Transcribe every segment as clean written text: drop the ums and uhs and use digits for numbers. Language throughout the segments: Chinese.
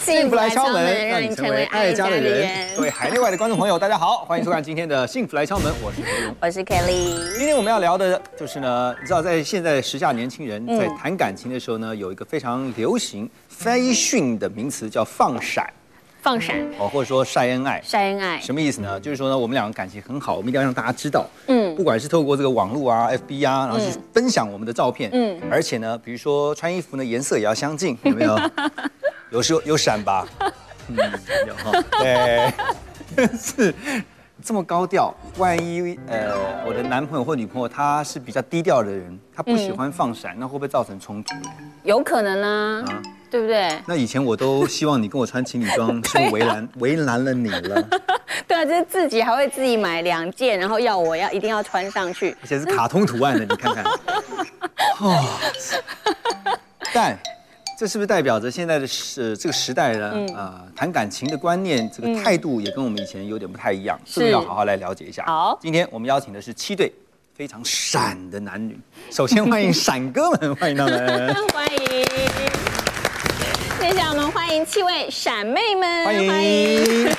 幸福来敲门，让你成为爱家的人。各位海内外的观众朋友，大家好，欢迎收看今天的《幸福来敲门》，我是何荣， 我是 Kelly。 今天我们要聊的就是呢，你知道，在现在时下年轻人在谈感情的时候呢，有一个非常流行、非讯的名词叫放闪。 放闪哦，或者说晒恩爱， 晒恩爱什么意思呢？就是说呢，我们两个感情很好，我们一定要让大家知道，不管是透过这个网络啊、FB 啊，然后去分享我们的照片，而且呢，比如说穿衣服呢颜色也要相近，有没有？有时候有闪吧，有哈，对，是这么高调，万一我的男朋友或女朋友他是比较低调的人，他不喜欢放闪，那会不会造成冲突？ 有可能啊。对不对？ 那以前我都希望你跟我穿情侣装，是不是为难了你了？ 对啊，就是自己还会自己买2件，然后我一定要穿上去， 而且是卡通图案的，你看看。哦，但这是不是代表着现在的这个时代呢？谈感情的观念，这个态度也跟我们以前有点不太一样，是不是要好好来了解一下？ 好， 今天我们邀请的是7对非常闪的男女，首先欢迎闪哥们，欢迎他们， 欢迎。接下来我们欢迎7位闪妹们， 欢迎。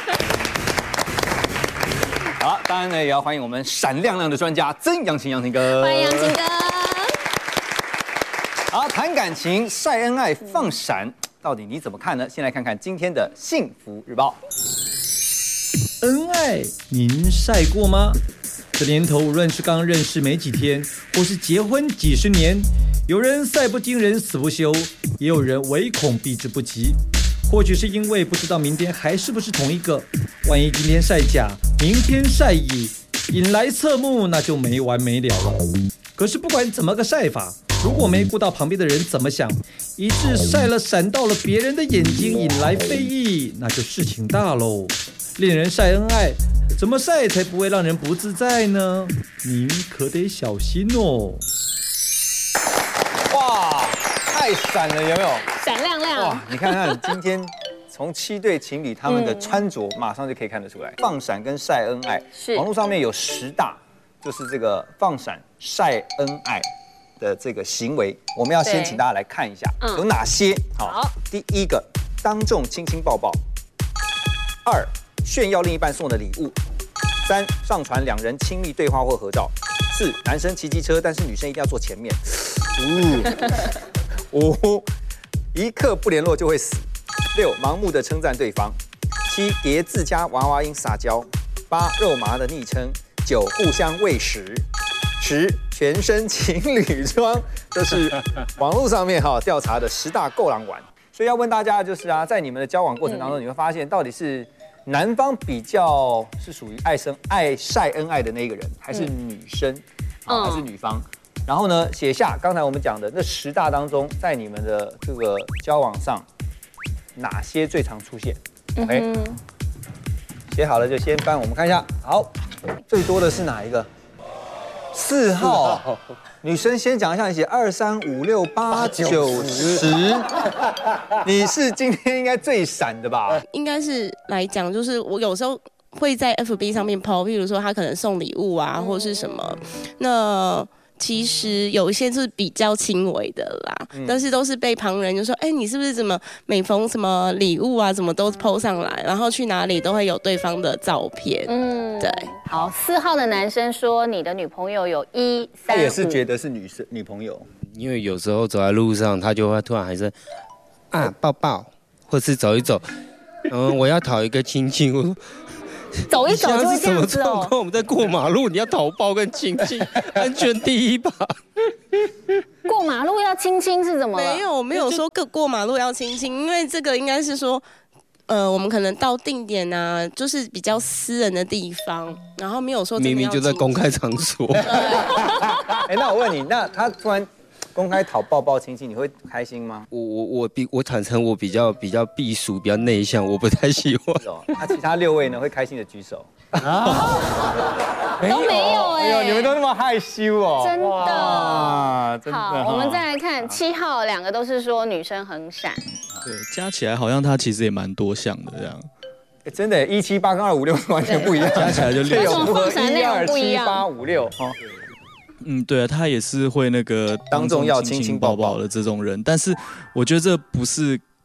好，当然呢，也要欢迎我们闪亮亮的专家曾阳晴哥， 欢迎阳晴哥。 好，谈感情、晒恩爱、放闪，到底你怎么看呢？先来看看今天的幸福日报。 恩爱，您晒过吗？这年头，无论是刚认识没几天，或是结婚几十年，有人晒不惊人死不休，也有人唯恐避之不及。或许是因为不知道明天还是不是同一个，万一今天晒甲，明天晒乙，引来侧目，那就没完没了了。可是不管怎么个晒法，如果没顾到旁边的人怎么想，以致晒了闪到了别人的眼睛，引来非议，那就事情大喽。恋人晒恩爱，怎么晒才不会让人不自在呢？您可得小心哦。 哇，太闪了，有没有？ 闪亮亮！ 哇，你看看今天从7对情侣他们的穿着，马上就可以看得出来，放闪跟晒恩爱。 是网络上面有10大，就是这个放闪、晒恩爱的这个行为，我们要先请大家来看一下有哪些。好，第一个，当众亲亲抱抱；2，炫耀另一半送的礼物；3，上传2人亲密对话或合照；4，男生骑机车，但是女生一定要坐前面；5，一刻不联络就会死；6，盲目的称赞对方；7，叠自家娃娃音撒娇；8，肉麻的昵称；9，互相喂食；10，全身情侣装。这是网络上面调查的10大够狼玩。所以要问大家就是在你们的交往过程当中，你会发现到底是男方比较是属于爱晒恩爱的那个人，还是女生还是女方？然后呢，写下刚才我们讲的那10大当中，在你们的这个交往上，哪些最常出现 ？OK， 写好了就先翻，我们看一下。好，最多的是哪一个？4号。女生先讲一下，你写2、3、5、6、8、9、10，你是今天应该最闪的吧？ 应该是来讲，就是我有时候会在 FB 上面 po， 譬如说他可能送礼物啊，或是什么，那其实有一些是比较轻微的啦，但是都是被旁人就说，你是不是怎么每逢什么礼物啊，怎么都 po 上来，然后去哪里都会有对方的照片。对。 好，4号的男生说你的女朋友有1、3、5， 他也是觉得是女朋友， 因为有时候走在路上，他就会突然喊声抱抱，或是走一走，我要讨一个亲亲，我说。 走一走就会这样子哦。 我们在过马路，你要讨抱跟亲亲，安全第一吧。 过马路要亲亲是怎么了？ 没有说过马路要亲亲，因为这个应该是说，我们可能到定点啊，就是比较私人的地方，然后没有说明明就在公开场所。 那我问你，那他突然公开讨抱抱亲亲，你会开心吗？ 我坦诚，我比较避俗，比较内向，我不太喜欢。 那其他6位呢？会开心的举手。 都没有你们都那么害羞哦。 真的。 真的。 好，我们再来看7号，2个都是说女生很闪。 对，加起来好像他其实也蛮多项的这样。 真的，178跟256完全不一样， 加起来就 6。种放闪内容不一样。 1、2、7、8、5、6。 对啊，他也是会那个当众要亲亲抱抱的这种人，但是我觉得这不是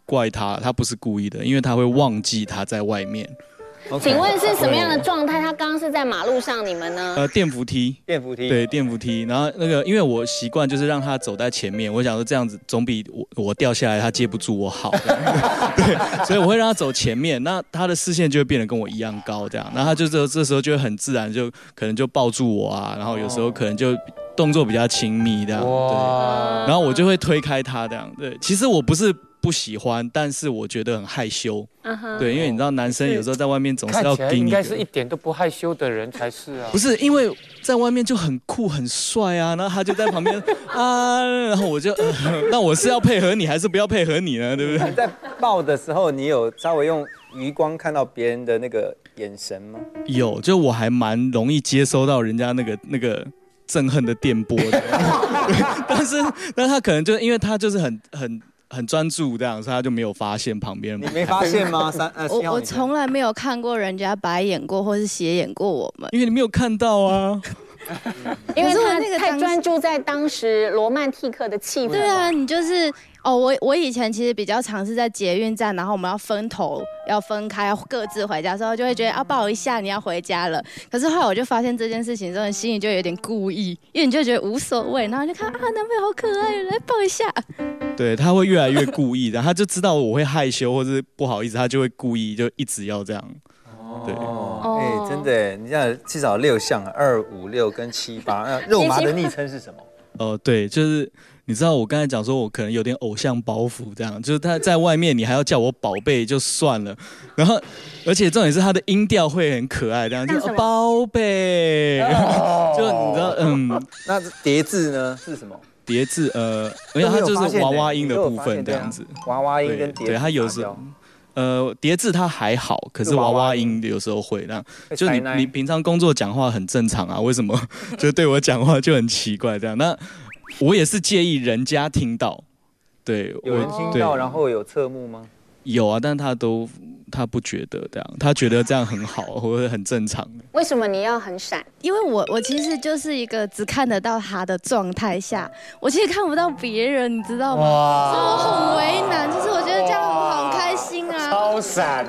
怪他，他不是故意的，因为他会忘记他在外面。 请问是什么样的状态？他刚刚是在马路上，你们呢？ 电扶梯，对，电扶梯。然后那个，因为我习惯就是让他走在前面，我想说这样子总比我掉下来他接不住我好。对，所以我会让他走前面，那他的视线就会变得跟我一样高，这样。然后他就这时候就会很自然，就可能就抱住我啊，然后有时候可能就动作比较亲密这样。对，然后我就会推开他这样。对，其实我不是不喜欢，但是我觉得很害羞。对，因为你知道男生有时候在外面总是要盯一个， 应该是一点都不害羞的人才是啊。 不是，因为在外面就很酷很帅啊，然后他就在旁边啊，然后我就那我是要配合你还是不要配合你呢？对不对？ 在抱的时候，你有稍微用余光看到别人的那个眼神吗？ 有，就我还蛮容易接收到人家那个憎恨的电波的，但他可能就因为他就是很专注这样，所以他就没有发现旁边。 你没发现吗？ 我从来没有看过人家白眼过或是斜眼过我们， 因为你没有看到啊。 因为他那个太专注在当时罗曼蒂克的气氛。 对啊，你就是我以前其实比较常是在捷运站，然后我们要分头要分开，要各自回家的时候，就会觉得啊抱一下你要回家了。可是后来我就发现这件事情之后，心里就有点故意，因为你就觉得无所谓，然后就看啊男朋友好可爱，来抱一下。 对，他会越来越故意，然后他就知道我会害羞或是不好意思，他就会故意就一直要这样。对， 真的，你这样至少6项，2、5、6跟7、8。那肉麻的昵称是什么？ 对，就是你知道我刚才讲说我可能有点偶像包袱，这样就是他在外面你还要叫我宝贝就算了，然后而且重点是他的音调会很可爱，这样就宝贝，就你知道那叠字呢是什么？ 叠字因为它就是娃娃音的部分这样子， 娃娃音跟叠字， 对，它有时候。叠字它还好，可是娃娃音有时候会那样，就你平常工作讲话很正常啊，为什么就对我讲话就很奇怪这样？那我也是介意人家听到，对， 有人听到然后有侧目吗？ 有啊，但他不觉得这样，他觉得这样很好或者很正常。 为什么你要很闪？ 因为我其实就是一个只看得到他的状态下，我其实看不到别人，你知道吗？所以我很为难，就是我觉得这样我好开心啊， 超闪。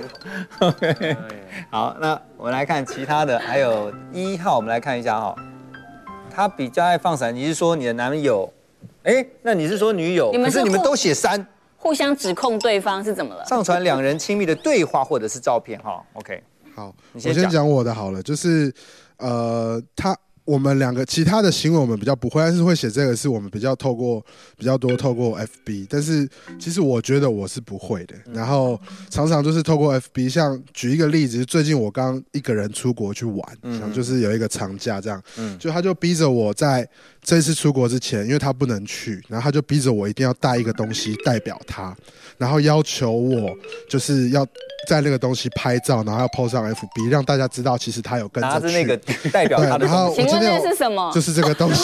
OK， 好，那我们来看其他的，还有1号，我们来看一下哈，他比较爱放闪，你是说你的男友？那你是说女友？可是你们都写3。 互相指控对方是怎么了？ 上传2人亲密的对话或者是照片哈 ，OK。 好，我先讲我的好了，就是我们2个其他的行为我们比较不会，但是会写这个是我们比较多透过 FB， 但是其实我觉得我是不会的。然后常常就是透过 FB， 像举一个例子，最近我刚一个人出国去玩，就是有一个长假这样，就他就逼着我在这次出国之前，因为他不能去，然后他就逼着我一定要带一个东西代表他，然后要求我就是要在那个东西拍照，然后要 po 上 FB， 让大家知道其实他有跟着去， 拿着那个代表他的东西。 请问那是什么？ 就是这个东西。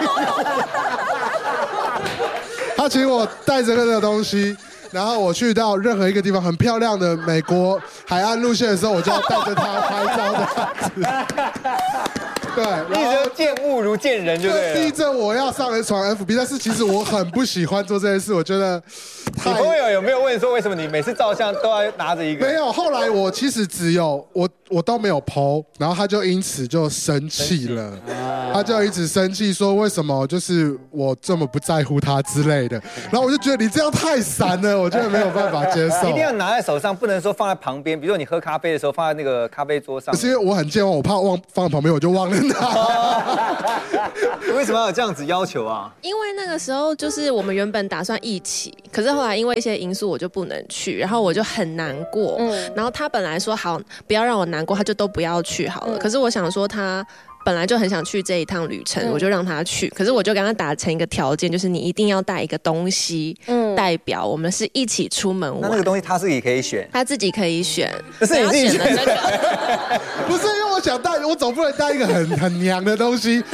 他请我带着那个东西，然后我去到任何一个地方很漂亮的美国海岸路线的时候，我就要带着他拍照这样子。对， 一直见物如见人，就对了。 逼着我要上传 FB， 但是其实我很不喜欢做这件事，我觉得。 你朋友有没有问说为什么你每次照相都要拿着一个？ 没有，后来我其实只有我都没有 po， 然后他就因此就生气了，他就一直生气说为什么就是我这么不在乎他之类的，然后我就觉得你这样太闪了，我真的没有办法接受。 一定要拿在手上，不能说放在旁边，比如说你喝咖啡的时候放在那个咖啡桌上。 是因为我很健忘，我怕放在旁边我就忘了拿。 为什么要有这样子要求啊？ 因为那个时候就是我们原本打算一起，可是后来因为一些因素我就不能去，然后我就很难过。然后他本来说好不要让我难过，他就都不要去好了。可是我想说他本来就很想去这一趟旅程，我就让他去。可是我就跟他达成一个条件，就是你一定要带一个东西，代表我们是一起出门玩。 那个东西他自己可以选， 他自己可以选。 可是你自己选的那个， 不是因为我想带，我总不能带一个很娘的东西，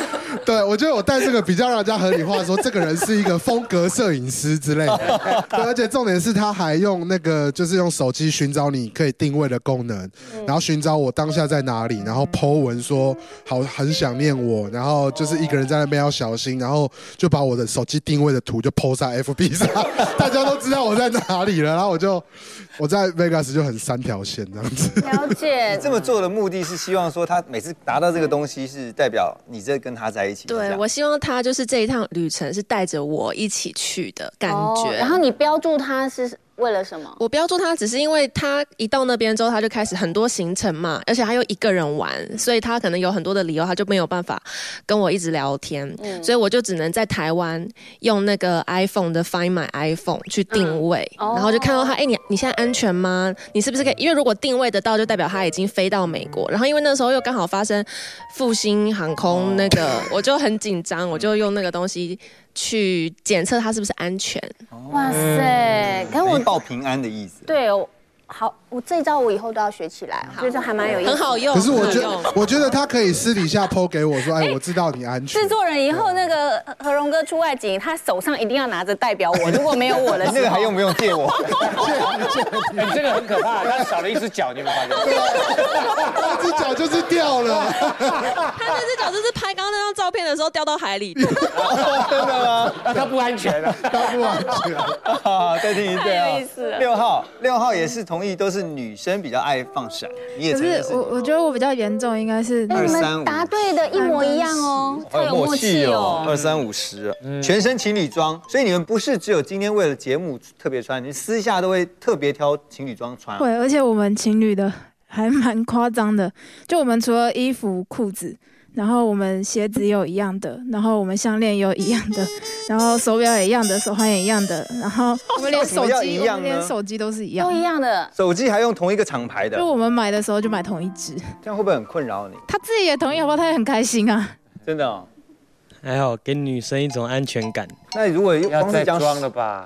对，我觉得我带这个比较让人家合理化，说这个人是一个风格摄影师之类的。对，而且重点是他还用那个就是用手机寻找你可以定位的功能，然后寻找我当下在哪里，然后 po 文说很想念我，然后就是一个人在那边要小心，然后就把我的手机定位的图就 po 在 FB 上，大家都知道我在哪里了。然后我在 Vegas 就很3条线这样子。 了解。 这么做的目的是希望说他每次达到这个东西是代表你在跟他在一起。 对，我希望他就是这一趟旅程是带着我一起去的感觉。 然后你标注他是为了什么？ 我标注他只是因为他一到那边之后，他就开始很多行程嘛，而且他又一个人玩，所以他可能有很多的理由，他就没有办法跟我一直聊天，所以我就只能在台湾用那个 iPhone 的 Find My iPhone 去定位，然后就看到他，你现在安全吗？你是不是可以？因为如果定位得到，就代表他已经飞到美国。然后因为那时候又刚好发生复兴航空那个，我就很紧张，我就用那个东西去检测他是不是安全。 哇塞，跟我报平安的意思。 对，好，我这一招我以后都要学起来，我觉得还蛮有意思， 很好用。 可是我觉得他可以私底下 po 给我说，我知道你安全。 制作人以后那个何荣哥出外景，他手上一定要拿着代表我，如果没有我的时候， 那个还用不用借我？ 你这个很可怕，他少了一只脚，你有没有发现？ 那只脚就是掉了。 他那只脚就是拍刚刚那张照片的时候掉到海里。 真的吗？ 他不安全啊， 他不安全。 再听一遍啊。 太有意思了。 6号也是同意，都是女生比较爱放闪，你也可是我觉得我比较严重，应该是你们答对的一模一样哦，太有默契哦。 23、50，全身情侣装，所以你们不是只有今天为了节目特别穿，你私下都会特别挑情侣装穿。 会，而且我们情侣的还蛮夸张的，就我们除了衣服、裤子，然后我们鞋子也有一样的，然后我们项链也有一样的，然后手表也一样的，手环也一样的，然后我们连手机都是一样， 都一样的。 手机还用同一个厂牌的， 就我们买的时候就买同一支。 这样会不会很困扰你？ 他自己也同意，好不好？他也很开心啊。 真的哦。 还好，给女生一种安全感。 那如果光是讲装了吧？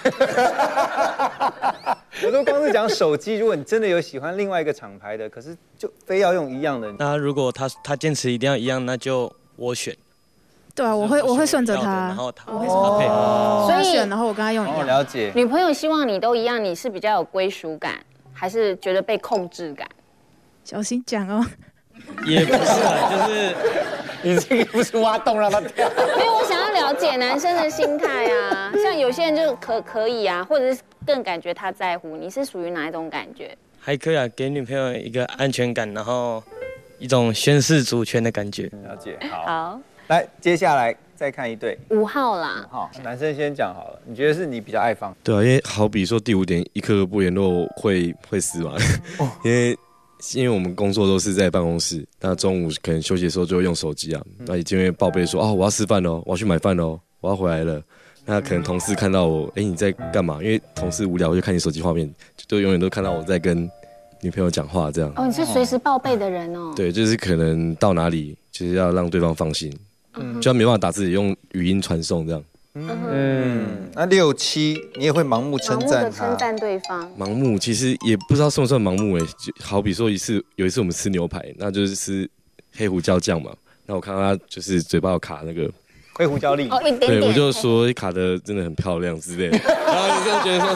我说光是讲手机，如果你真的有喜欢另外一个厂牌的，可是就非要用一样的， 那如果他坚持一定要一样，那就我选。 对啊，我会顺着他， 然后我会搭配。 所以选，然后我跟他用一样。 了解。 女朋友希望你都一样，你是比较有归属感，还是觉得被控制感？ 小心讲哦。 也不是啊，就是你这个不是挖洞让他跳。 没有，我想要了解男生的心态啊。像有些人就可以啊，或者是更感觉他在乎。你是属于哪一种感觉？ 还可以啊，给女朋友一个安全感，然后一种宣示主权的感觉。 了解， 好。 来，接下来再看一对 5号啦。 好，男生先讲好了。你觉得是你比较爱放？ 对啊，因为好比说第5点，一刻不联络会死嘛。因为我们工作都是在办公室，那中午可能休息的时候就会用手机啊。那已经会报备说我要吃饭喽，我要去买饭喽，我要回来了。那可能同事看到我，你在干嘛？因为同事无聊，我就看你手机画面，就永远都看到我在跟女朋友讲话这样。 哦，你是随时报备的人哦。 对，就是可能到哪里，就是要让对方放心，就要没办法打字，用语音传送这样。 那6、7你也会盲目称赞他， 称赞对方。 盲目其实也不知道算不算盲目就好比说有一次我们吃牛排，那就是吃黑胡椒酱嘛，那我看到他就是嘴巴有卡那个黑胡椒粒， 对，我就说卡的真的很漂亮之类的，然后你就觉得说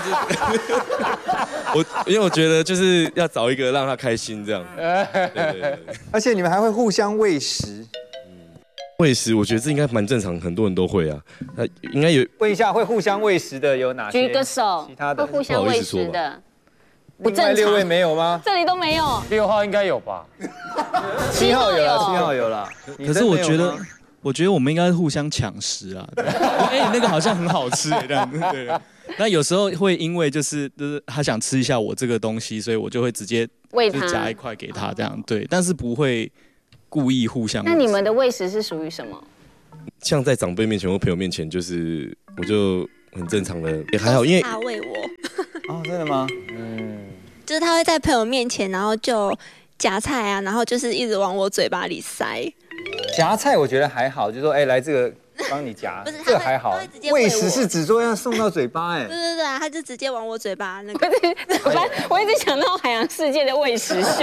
是因为我觉得就是要找一个让他开心这样，对， 而且你们还会互相喂食。 喂食，我觉得这应该蛮正常，很多人都会啊。那应该有问一下，会互相喂食的有哪些？ 举个手， 其他的会互相喂食的，不正常。 6位没有吗？ 这里都没有。 6号应该有吧 ？7号有了，7号有了。 可是我觉得我们应该互相抢食啊。那个好像很好吃这样子。对。那有时候会因为就是他想吃一下我这个东西，所以我就会直接喂他， 夹一块给他这样。对，但是不会故意互相。 那你们的喂食是属于什么？ 像在长辈面前或朋友面前，就是我就很正常的，也还好，因为他喂我。 哦，真的吗？ 就是他会在朋友面前，然后就夹菜啊，然后就是一直往我嘴巴里塞。 夹菜我觉得还好，就说来这个帮你夹， 不是这还好他会直接喂我喂食是只说要送到嘴巴，哎， 对啊，他就直接往我嘴巴那个。 我一直想到海洋世界的喂食秀。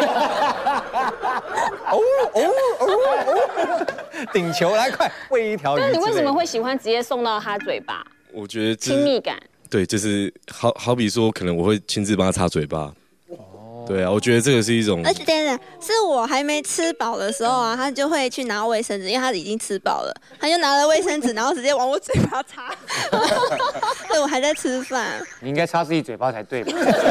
顶球来快喂一条鱼。 那你为什么会喜欢直接送到他嘴巴？ 我觉得亲密感。 对，就是好比说，可能我会亲自帮他擦嘴巴。对啊，我觉得这个是一种。 而且等等，是我还没吃饱的时候啊，他就会去拿卫生纸，因为他已经吃饱了，他就拿了卫生纸，然后直接往我嘴巴擦。对，我还在吃饭。 你应该擦自己嘴巴才对吧？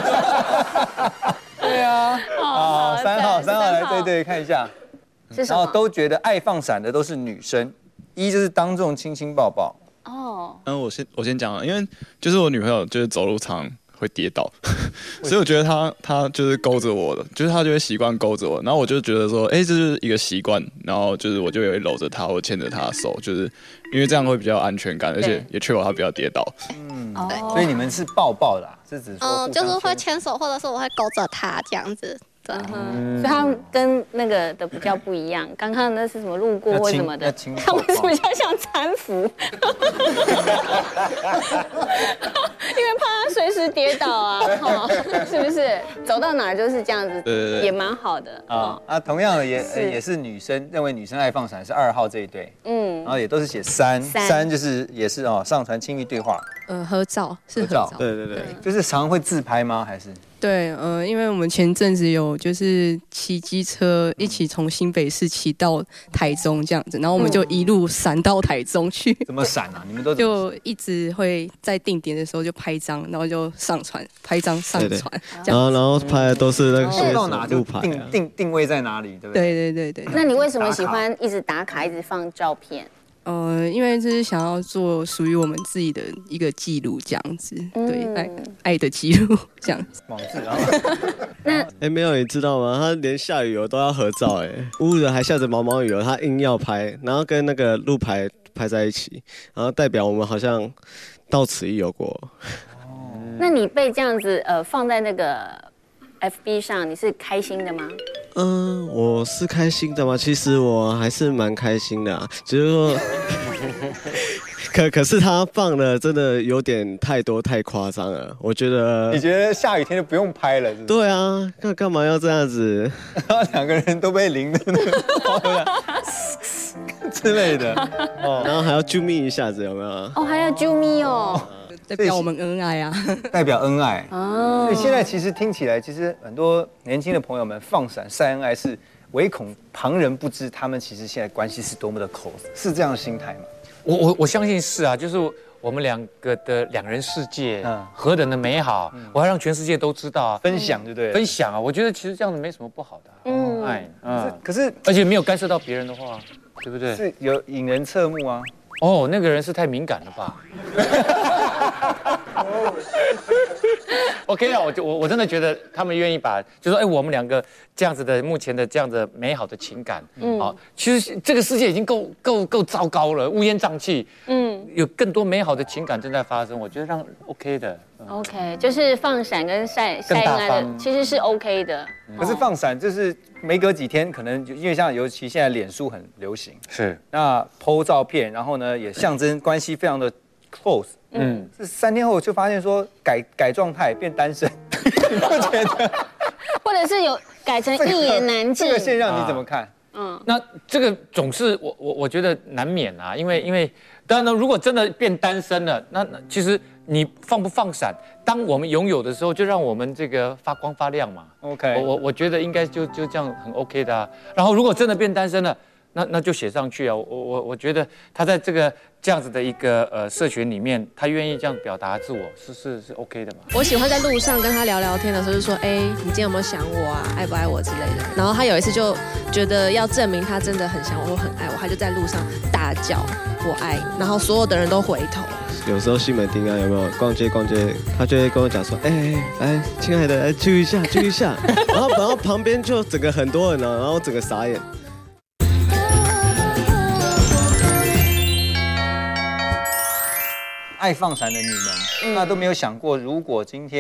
对啊，三号来对看一下， 是什么？ 然后都觉得爱放闪的都是女生，一就是当众亲亲抱抱。 哦， 我先讲了，因为就是我女朋友就是走路常会跌倒，所以我觉得她就是勾着我的，就是她就会习惯勾着我，然后我就觉得说，这是一个习惯，然后就是我就也会搂着她或牵着她的手，就是因为这样会比较有安全感，而且也确保她不要跌倒。 对，所以你们是抱抱的，是指说就是会牵手，或者是我会勾着她这样子。对， 所以他们跟那个的比较不一样。刚刚那是什么路过或什么的，他们是比较像搀扶，因为怕他随时跌倒啊，是不是？走到哪就是这样子，也蛮好的啊。同样的也是女生认为女生爱放闪是2号这一对，然后也都是写3就是也是上传亲密对话， 合照是合照， 对， 就是常会自拍吗？还是？ 对，因为我们前阵子有就是骑机车一起从新北市骑到台中这样子，然后我们就一路闪到台中去。 怎么闪啊？你们都就一直会在定点的时候就拍张，然后就上传，拍张上传。 然后拍的都是那个到哪就定位在哪里，对不对？ 对。 那你为什么喜欢一直打卡，一直放照片？ 因为这是想要做属于我们自己的一个记录，这样子，对，爱的记录这样子。 网字啊。 没有，你知道吗？他连下雨都要合照，乌的还下着毛毛雨他硬要拍，然后跟那个路牌拍在一起，然后代表我们好像到此一游过。 那你被这样子放在那个 FB 上，你是开心的吗？ 我是开心的吗？其实我还是蛮开心的，只是说，可是他放的真的有点太多太夸张了，我觉得。 你觉得下雨天就不用拍了是不是？ 对啊，干嘛要这样子？ 然后2个人都被淋的之类的， 然后还要啾咪一下子，有没有？ 还要啾咪哦。 代表我们恩爱啊， 代表恩爱哦。所以现在其实听起来，其实很多年轻的朋友们放闪晒恩爱，是唯恐旁人不知他们其实现在关系是多么的 close， 是这样的心态吗？ 我相信是啊，就是我们2个的2人世界，何等的美好，我要让全世界都知道啊， 分享对不对？ 分享啊，我觉得其实这样子没什么不好的，爱， 可是而且没有干涉到别人的话，对不对？ 是有引人侧目啊。 那个人是太敏感了吧？OK 啊，我真的觉得他们愿意把，就说我们2个这样子的目前的这样的美好的情感，其实这个世界已经够糟糕了，乌烟瘴气，有更多美好的情感正在发生，我觉得让 OK 的。 OK， 就是放闪跟晒恩爱的，其实是 OK 的。 可是放闪就是没隔几天，可能因为像尤其现在脸书很流行， 是那 po 照片，然后呢也象征关系非常的 close，是3天后就发现说改状态变单身，你不觉得？ 或者是有改成一言难尽， 这个现象你怎么看？ 那这个总是我觉得难免啊，因为当然呢，如果真的变单身了，那其实你放不放闪，当我们拥有的时候，就让我们这个发光发亮嘛。 OK， 我觉得应该就这样很 OK 的啊。然后如果真的变单身了，那就写上去啊。我觉得他在这样子的一个社群里面，他愿意这样表达自我，是 OK 的嘛。 我喜欢在路上跟他聊天的时候，就说，你今天有没有想我啊？爱不爱我之类的。然后他有一次就觉得要证明他真的很想我或很爱我，他就在路上大叫我爱你，然后所有的人都回头。 有时候西门町啊，有没有逛街，他就会跟我讲说，来，亲爱的，来聚一下，然后旁边就整个很多人啊，然后整个傻眼。 爱放闪的你们，那都没有想过，如果今天